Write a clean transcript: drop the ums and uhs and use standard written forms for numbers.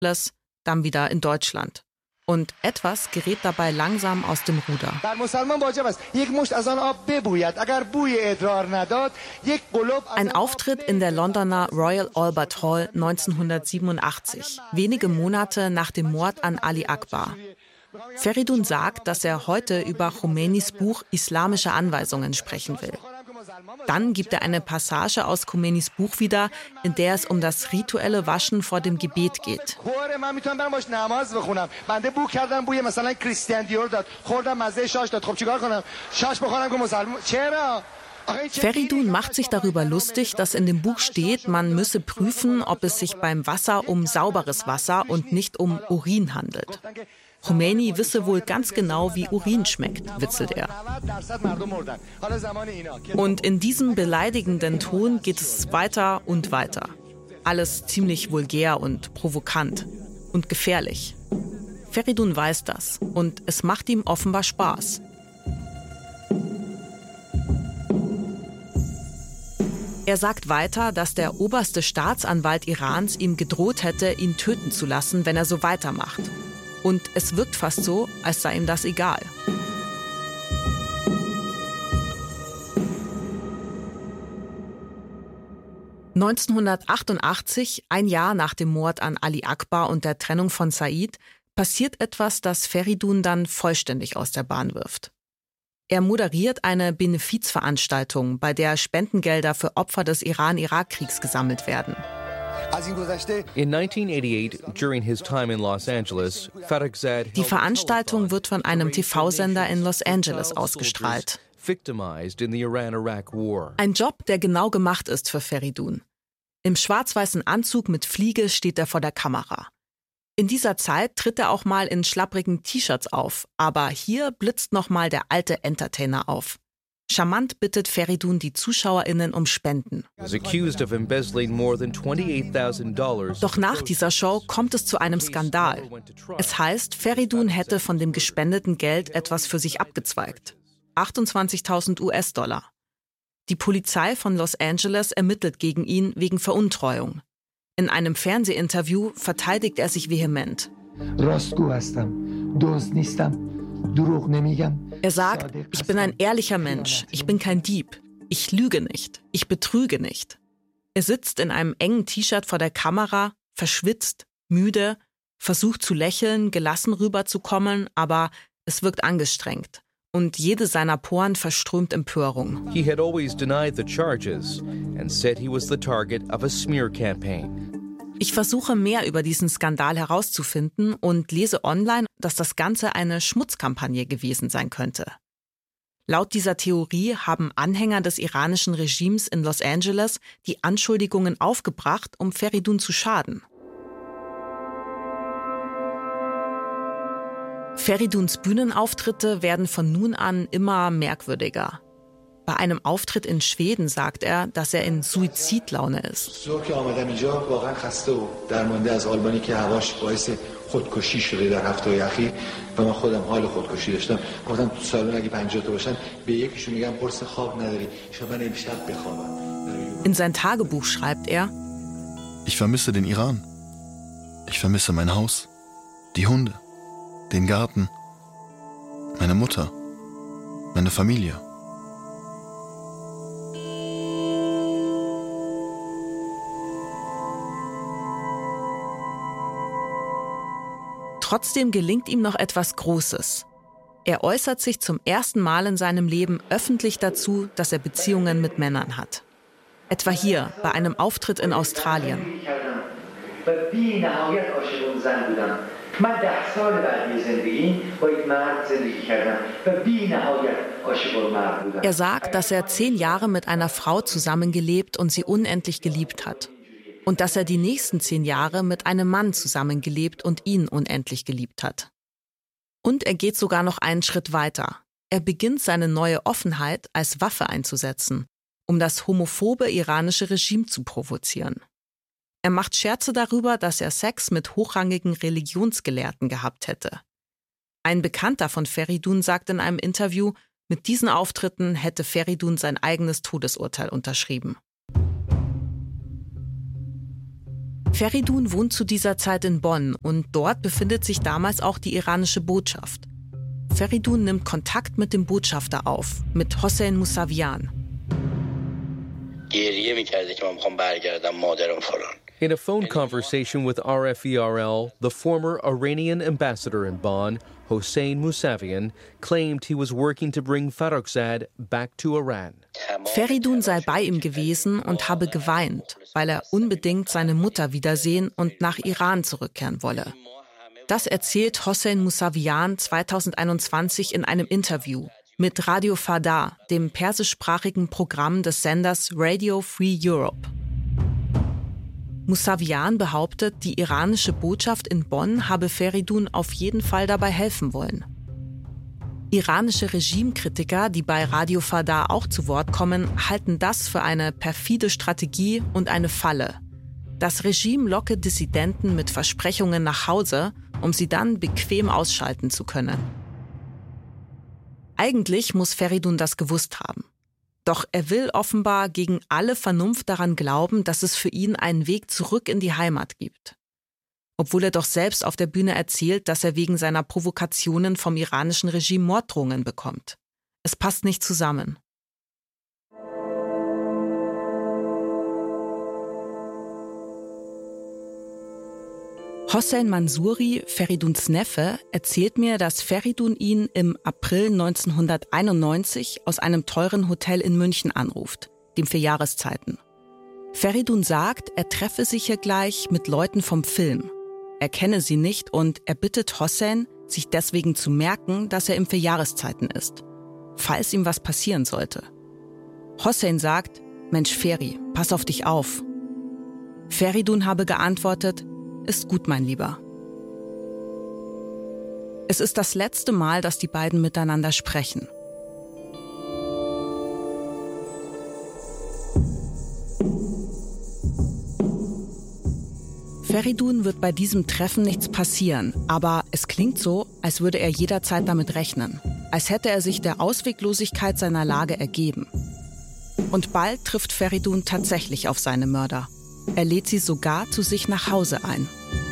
dann wieder in Deutschland. Und etwas gerät dabei langsam aus dem Ruder. Ein Auftritt in der Londoner Royal Albert Hall 1987, wenige Monate nach dem Mord an Ali Akbar. Feridun sagt, dass er heute über Khomeinis Buch Islamische Anweisungen sprechen will. Dann gibt er eine Passage aus Khomeinis Buch wieder, in der es um das rituelle Waschen vor dem Gebet geht. Feridun macht sich darüber lustig, dass in dem Buch steht, man müsse prüfen, ob es sich beim Wasser um sauberes Wasser und nicht um Urin handelt. Khomeini wisse wohl ganz genau, wie Urin schmeckt, witzelt er. Und in diesem beleidigenden Ton geht es weiter und weiter. Alles ziemlich vulgär und provokant und gefährlich. Feridun weiß das und es macht ihm offenbar Spaß. Er sagt weiter, dass der oberste Staatsanwalt Irans ihm gedroht hätte, ihn töten zu lassen, wenn er so weitermacht. Und es wirkt fast so, als sei ihm das egal. (1988), ein Jahr nach dem Mord an Ali Akbar und der Trennung von Said, passiert etwas, das Feridun dann vollständig aus der Bahn wirft. Er moderiert eine Benefizveranstaltung, bei der Spendengelder für Opfer des Iran-Irak-Kriegs gesammelt werden. In 1988, during his time in Los Angeles, Farrokhzad Die Veranstaltung wird von einem TV-Sender in Los Angeles ausgestrahlt. victimized in the Iran-Iraq War. Ein Job, der genau gemacht ist für Feridun. Im schwarz-weißen Anzug mit Fliege steht er vor der Kamera. In dieser Zeit tritt er auch mal in schlapprigen T-Shirts auf, aber hier blitzt nochmal der alte Entertainer auf. Charmant bittet Feridun die ZuschauerInnen um Spenden. Is accused of embezzling more than $28,000. Doch nach dieser Show kommt es zu einem Skandal. Es heißt, Feridun hätte von dem gespendeten Geld etwas für sich abgezweigt. 28.000 US-Dollar. Die Polizei von Los Angeles ermittelt gegen ihn wegen Veruntreuung. In einem Fernsehinterview verteidigt er sich vehement. Er sagt, ich bin ein ehrlicher Mensch, ich bin kein Dieb, ich lüge nicht, ich betrüge nicht. Er sitzt in einem engen T-Shirt vor der Kamera, verschwitzt, müde, versucht zu lächeln, gelassen rüberzukommen, aber es wirkt angestrengt. Und jede seiner Poren verströmt Empörung. He had always denied the charges and said he was the target of a smear campaign. Ich versuche mehr über diesen Skandal herauszufinden und lese online, dass das Ganze eine Schmutzkampagne gewesen sein könnte. Laut dieser Theorie haben Anhänger des iranischen Regimes in Los Angeles die Anschuldigungen aufgebracht, um Feridun zu schaden. Feriduns Bühnenauftritte werden von nun an immer merkwürdiger. Bei einem Auftritt in Schweden sagt er, dass er in Suizidlaune ist. In sein Tagebuch schreibt er: Ich vermisse den Iran. Ich vermisse mein Haus, die Hunde, den Garten, meine Mutter, meine Familie. Trotzdem gelingt ihm noch etwas Großes. Er äußert sich zum ersten Mal in seinem Leben öffentlich dazu, dass er Beziehungen mit Männern hat. Etwa hier, bei einem Auftritt in Australien. Er sagt, dass er 10 Jahre mit einer Frau zusammengelebt und sie unendlich geliebt hat. Und dass er die nächsten 10 Jahre mit einem Mann zusammengelebt und ihn unendlich geliebt hat. Und er geht sogar noch einen Schritt weiter. Er beginnt seine neue Offenheit als Waffe einzusetzen, um das homophobe iranische Regime zu provozieren. Er macht Scherze darüber, dass er Sex mit hochrangigen Religionsgelehrten gehabt hätte. Ein Bekannter von Feridun sagt in einem Interview, mit diesen Auftritten hätte Feridun sein eigenes Todesurteil unterschrieben. Feridun wohnt zu dieser Zeit in Bonn und dort befindet sich damals auch die iranische Botschaft. Feridun nimmt Kontakt mit dem Botschafter auf, mit Hossein Mousavian. In a phone conversation with RFERL, the former Iranian ambassador in Bonn, Hossein Mousavian, claimed he was working to bring Farrokhzad back to Iran. Feridun sei bei ihm gewesen und habe geweint, weil er unbedingt seine Mutter wiedersehen und nach Iran zurückkehren wolle. Das erzählt Hossein Mousavian 2021 in einem Interview mit Radio Fada, dem persischsprachigen Programm des Senders Radio Free Europe. Mousavian behauptet, die iranische Botschaft in Bonn habe Feridun auf jeden Fall dabei helfen wollen. Iranische Regimekritiker, die bei Radio Fada auch zu Wort kommen, halten das für eine perfide Strategie und eine Falle. Das Regime locke Dissidenten mit Versprechungen nach Hause, um sie dann bequem ausschalten zu können. Eigentlich muss Feridun das gewusst haben. Doch er will offenbar gegen alle Vernunft daran glauben, dass es für ihn einen Weg zurück in die Heimat gibt. Obwohl er doch selbst auf der Bühne erzählt, dass er wegen seiner Provokationen vom iranischen Regime Morddrohungen bekommt. Es passt nicht zusammen. Hossein Mansouri, Feriduns Neffe, erzählt mir, dass Feridun ihn im April 1991 aus einem teuren Hotel in München anruft, dem 4 Jahreszeiten. Feridun sagt, er treffe sich hier gleich mit Leuten vom Film. Er kenne sie nicht und er bittet Hossein, sich deswegen zu merken, dass er im 4 Jahreszeiten ist, falls ihm was passieren sollte. Hossein sagt, Mensch Feri, pass auf dich auf. Feridun habe geantwortet, ist gut, mein Lieber. Es ist das letzte Mal, dass die beiden miteinander sprechen. Feridun wird bei diesem Treffen nichts passieren, aber es klingt so, als würde er jederzeit damit rechnen, als hätte er sich der Ausweglosigkeit seiner Lage ergeben. Und bald trifft Feridun tatsächlich auf seine Mörder. Er lädt sie sogar zu sich nach Hause ein.